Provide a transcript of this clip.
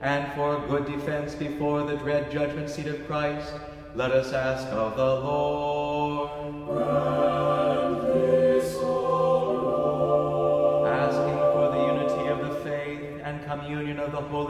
and for good defense before the dread judgment seat of Christ, let us ask of the Lord. Grant this, O Lord. Asking for the unity of the faith and communion of the Holy